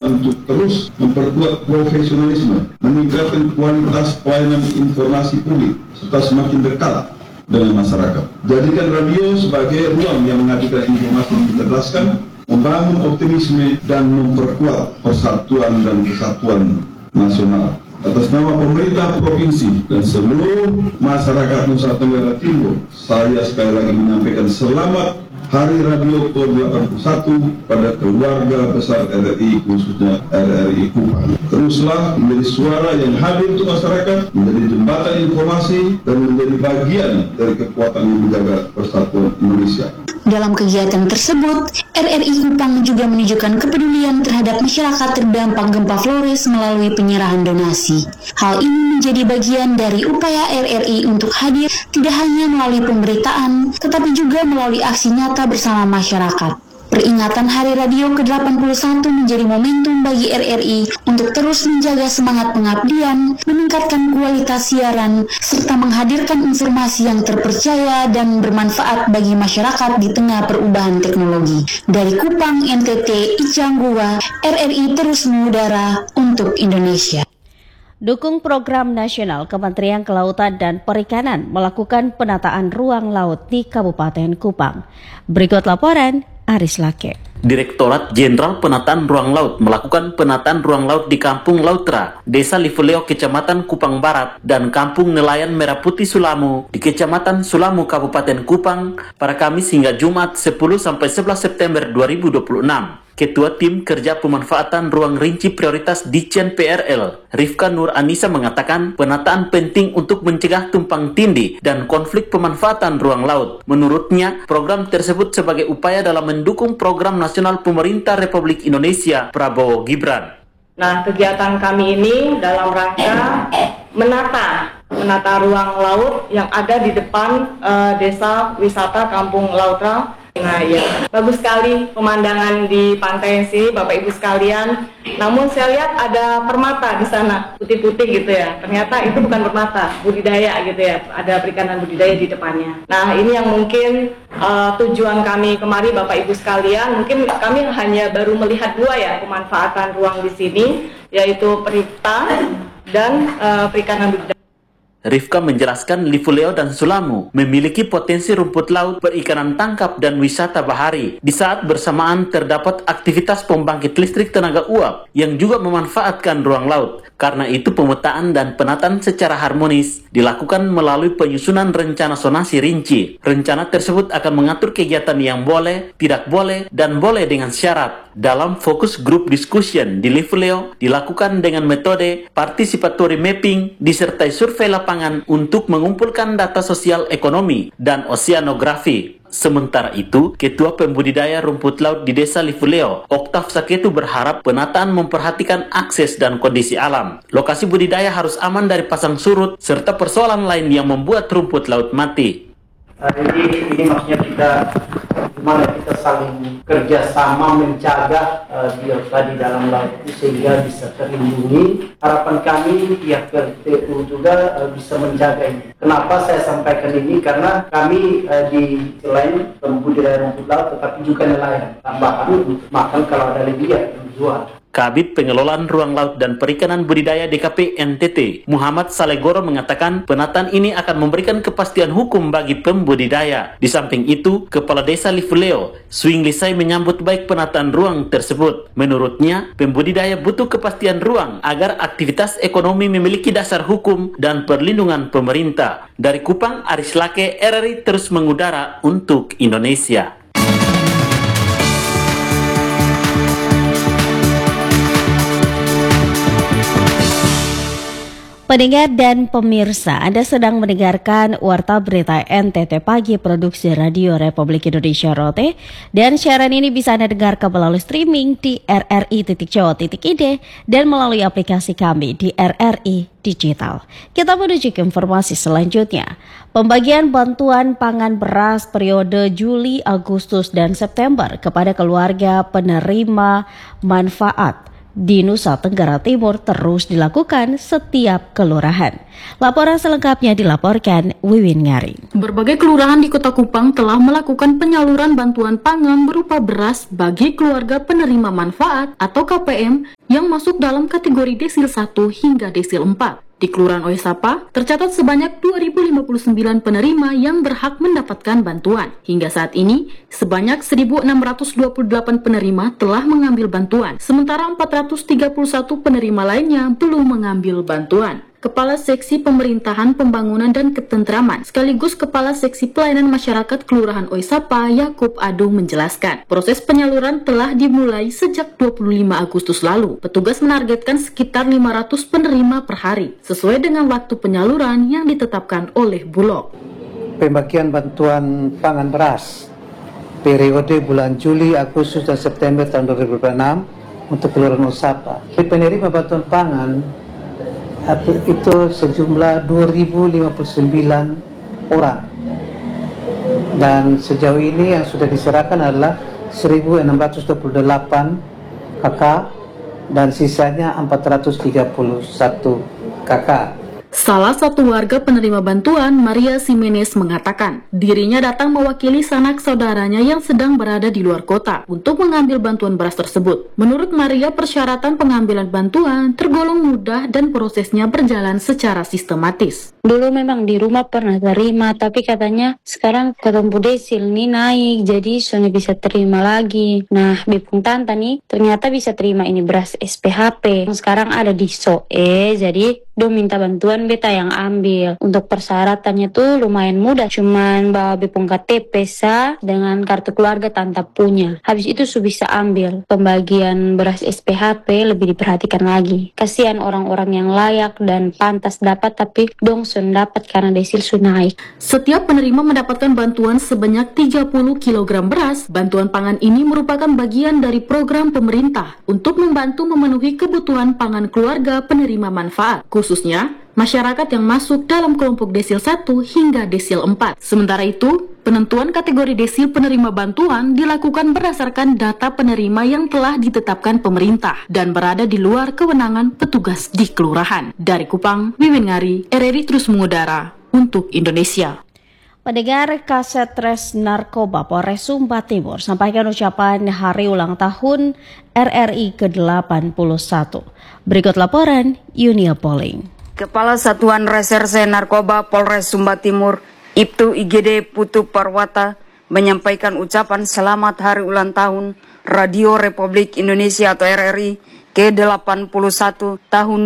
untuk terus memperkuat profesionalisme, meningkatkan kualitas pelayanan informasi publik, serta semakin dekat dengan masyarakat. Jadikan radio sebagai ruang yang mengajukan informasi yang mencerdaskan, membangun optimisme, dan memperkuat persatuan dan kesatuan nasional. Atas nama pemerintah provinsi dan seluruh masyarakat Nusa Tenggara Timur, saya sekali lagi menyampaikan selamat Hari Radio ke-81 pada keluarga besar RRI, khususnya RRI Kupang. Teruslah menjadi suara yang hadir untuk masyarakat, menjadi jembatan informasi, dan menjadi bagian dari kekuatan yang menjaga persatuan Indonesia. Dalam kegiatan tersebut, RRI Kupang juga menunjukkan kepedulian terhadap masyarakat terdampak gempa Flores melalui penyerahan donasi. Hal ini menjadi bagian dari upaya RRI untuk hadir tidak hanya melalui pemberitaan, tetapi juga melalui aksi nyata bersama masyarakat. Peringatan Hari Radio ke-81 menjadi momentum bagi RRI untuk terus menjaga semangat pengabdian, meningkatkan kualitas siaran, serta menghadirkan informasi yang terpercaya dan bermanfaat bagi masyarakat di tengah perubahan teknologi. Dari Kupang, NTT, Icanggua, RRI terus mengudara untuk Indonesia. Dukung program nasional Kementerian Kelautan dan Perikanan melakukan penataan ruang laut di Kabupaten Kupang. Berikut laporan Aris Lake. Direktorat Jenderal Penataan Ruang Laut melakukan penataan ruang laut di Kampung Lautra, Desa Livuleo, Kecamatan Kupang Barat, dan Kampung Nelayan Merah Putih Sulamu di Kecamatan Sulamu, Kabupaten Kupang pada Kamis hingga Jumat 10-11 September 2026. Ketua Tim Kerja Pemanfaatan Ruang Rinci Prioritas Ditjen PRL, Rifka Nur Anissa mengatakan penataan penting untuk mencegah tumpang tindih dan konflik pemanfaatan ruang laut. Menurutnya, program tersebut sebagai upaya dalam mendukung program nasional pemerintah Republik Indonesia Prabowo Gibran. Nah, kegiatan kami ini dalam rangka menata ruang laut yang ada di depan desa wisata Kampung Lautra. Nah ya, bagus sekali pemandangan di pantai sini, Bapak Ibu sekalian. Namun saya lihat ada permata di sana, putih-putih gitu ya. Ternyata itu bukan permata, budidaya gitu ya. Ada perikanan budidaya di depannya. Nah ini yang mungkin tujuan kami kemari, Bapak Ibu sekalian. Mungkin kami hanya baru melihat dua ya pemanfaatan ruang di sini, yaitu perita dan perikanan budidaya. Rifka menjelaskan Livuleo dan Sulamu memiliki potensi rumput laut, perikanan tangkap, dan wisata bahari. Di saat bersamaan terdapat aktivitas pembangkit listrik tenaga uap yang juga memanfaatkan ruang laut. Karena itu pemetaan dan penataan secara harmonis dilakukan melalui penyusunan rencana zonasi rinci. Rencana tersebut akan mengatur kegiatan yang boleh, tidak boleh, dan boleh dengan syarat. Dalam fokus group discussion di Livuleo dilakukan dengan metode participatory mapping disertai survei lapangan untuk mengumpulkan data sosial ekonomi dan oseanografi. Sementara itu, Ketua Pembudidaya Rumput Laut di Desa Livuleo, Oktav Saketu berharap penataan memperhatikan akses dan kondisi alam. Lokasi budidaya harus aman dari pasang surut serta persoalan lain yang membuat rumput laut mati. Jadi ini maksudnya kita saling kerjasama menjaga biota di dalam laut itu sehingga bisa terlindungi. Harapan kami pihak PLTU juga bisa menjaga ini. Kenapa saya sampaikan ini? Karena kami di selain pembudidaya rumput laut tetapi juga nelayan tambahan untuk makan kalau ada lebih ya dijual. Kabid Pengelolaan Ruang Laut dan Perikanan Budidaya DKP NTT, Muhammad Salegoro mengatakan penataan ini akan memberikan kepastian hukum bagi pembudidaya. Di samping itu, Kepala Desa Livuleo, Swing Lisai menyambut baik penataan ruang tersebut. Menurutnya, pembudidaya butuh kepastian ruang agar aktivitas ekonomi memiliki dasar hukum dan perlindungan pemerintah. Dari Kupang, Aris Lake, RRI terus mengudara untuk Indonesia. Pendengar dan pemirsa, Anda sedang mendengarkan Warta Berita NTT Pagi Produksi Radio Republik Indonesia ROTE, dan siaran ini bisa Anda dengarkan melalui streaming di rri.co.id dan melalui aplikasi kami di RRI Digital. Kita menuju ke informasi selanjutnya. Pembagian bantuan pangan beras periode Juli, Agustus, dan September kepada keluarga penerima manfaat di Nusa Tenggara Timur terus dilakukan setiap kelurahan. Laporan selengkapnya dilaporkan Wiwin Ngari. Berbagai kelurahan di Kota Kupang telah melakukan penyaluran bantuan pangan berupa beras bagi keluarga penerima manfaat atau KPM yang masuk dalam kategori desil 1 hingga desil 4. Di Kelurahan Oesapa, tercatat sebanyak 2.059 penerima yang berhak mendapatkan bantuan. Hingga saat ini, sebanyak 1.628 penerima telah mengambil bantuan, sementara 431 penerima lainnya belum mengambil bantuan. Kepala Seksi Pemerintahan Pembangunan dan Ketentraman sekaligus Kepala Seksi Pelayanan Masyarakat Kelurahan Oesapa, Yakub Adung menjelaskan, proses penyaluran telah dimulai sejak 25 Agustus lalu. Petugas menargetkan sekitar 500 penerima per hari, sesuai dengan waktu penyaluran yang ditetapkan oleh Bulog. Pembagian bantuan pangan beras periode bulan Juli, Agustus, dan September tahun 2026 untuk Kelurahan Oesapa. Penerima bantuan pangan itu sejumlah 2.059 orang, dan sejauh ini yang sudah diserahkan adalah 1.628 KK dan sisanya 431 KK. Salah satu warga penerima bantuan, Maria Simenes, mengatakan dirinya datang mewakili sanak saudaranya yang sedang berada di luar kota untuk mengambil bantuan beras tersebut. Menurut Maria, persyaratan pengambilan bantuan tergolong mudah dan prosesnya berjalan secara sistematis. Dulu memang di rumah pernah terima, tapi katanya sekarang ketemu desil nih naik, jadi soalnya bisa terima lagi. Nah, Bipung Tanta nih ternyata bisa terima ini beras SPHP. Sekarang ada di SOE, jadi do minta bantuan beta yang ambil. Untuk persyaratannya tuh lumayan mudah, cuman bawa Bipung KTP sah dengan kartu keluarga Tanta punya. Habis itu su bisa ambil. Pembagian beras SPHP lebih diperhatikan lagi. Kasihan orang-orang yang layak dan pantas dapat tapi dong sun dapat karena desil su naik. Setiap penerima mendapatkan bantuan sebanyak 30 kg beras. Bantuan pangan ini merupakan bagian dari program pemerintah untuk membantu memenuhi kebutuhan pangan keluarga penerima manfaat, khususnya masyarakat yang masuk dalam kelompok desil 1 hingga desil 4. Sementara itu, penentuan kategori desil penerima bantuan dilakukan berdasarkan data penerima yang telah ditetapkan pemerintah dan berada di luar kewenangan petugas di kelurahan. Dari Kupang, Wiwin Ngari, RRI terus mengudara untuk Indonesia. Pendengar, Kasetres Narkoba Polres Sumba Timur sampaikan ucapan hari ulang tahun RRI ke-81. Berikut laporan Yunia Poling. Kepala Satuan Reserse Narkoba Polres Sumba Timur, Ibtu IGD Putu Parwata, menyampaikan ucapan selamat hari ulang tahun Radio Republik Indonesia atau RRI ke-81 tahun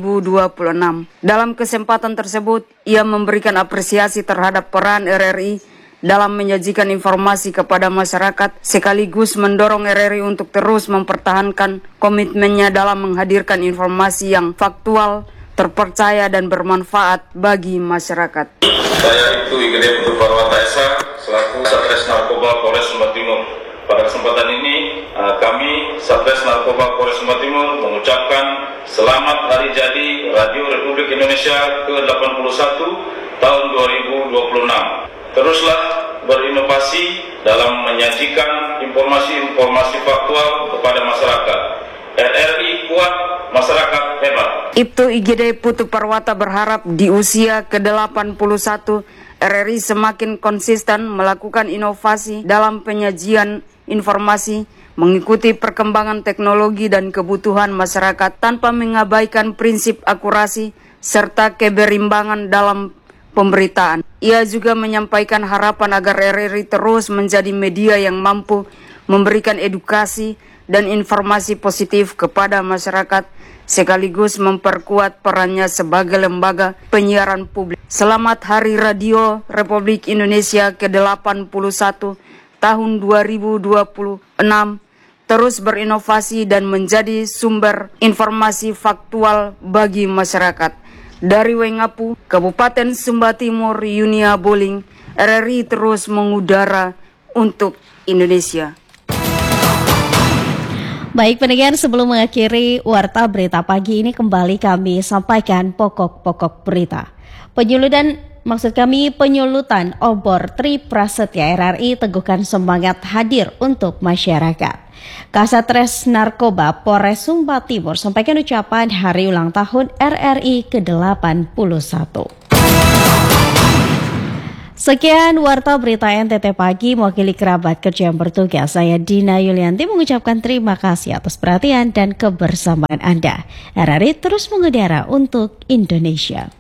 2026. Dalam kesempatan tersebut, ia memberikan apresiasi terhadap peran RRI dalam menyajikan informasi kepada masyarakat, sekaligus mendorong RRI untuk terus mempertahankan komitmennya dalam menghadirkan informasi yang faktual, terpercaya, dan bermanfaat bagi masyarakat. Saya Ibtu IGD Putu Parwata SH, selaku Satres Narkoba Polres Sumba Timur. Pada kesempatan ini, kami Satres Narkoba Polres Sumba Timur mengucapkan selamat hari jadi Radio Republik Indonesia ke-81 tahun 2026. Teruslah berinovasi dalam menyajikan informasi-informasi faktual kepada masyarakat. RRI kuat, masyarakat hebat. Ibtu IGD Putu Parwata berharap di usia ke-81 RRI semakin konsisten melakukan inovasi dalam penyajian informasi, mengikuti perkembangan teknologi dan kebutuhan masyarakat tanpa mengabaikan prinsip akurasi serta keberimbangan dalam pemberitaan. Ia juga menyampaikan harapan agar RRI terus menjadi media yang mampu memberikan edukasi dan informasi positif kepada masyarakat, sekaligus memperkuat perannya sebagai lembaga penyiaran publik. Selamat Hari Radio Republik Indonesia ke-81 tahun 2026. Terus berinovasi dan menjadi sumber informasi faktual bagi masyarakat. Dari Wengapu, Kabupaten Sumba Timur, Yunia Boling, RRI terus mengudara untuk Indonesia. Baik pendengar, sebelum mengakhiri warta berita pagi ini, kembali kami sampaikan pokok-pokok berita. Penyulutan obor Tri Prasetya RRI teguhkan semangat hadir untuk masyarakat. Kasetres Narkoba Polres Sumba Timur sampaikan ucapan hari ulang tahun RRI ke-81. Sekian Warta Berita NTT Pagi, mewakili kerabat kerja yang bertugas, saya Dina Yulianti mengucapkan terima kasih atas perhatian dan kebersamaan Anda. RRI terus mengudara untuk Indonesia.